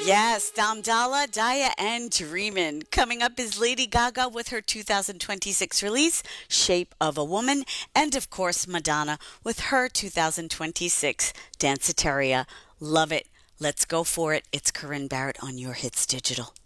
Yes, Damdala, Daya, and Dreamin'. Coming up is Lady Gaga with her 2026 release, Shape of a Woman, and of course, Madonna with her 2026 Danceteria. Love it. Let's go for it. It's Corinne Barrett on Your Hits Digital.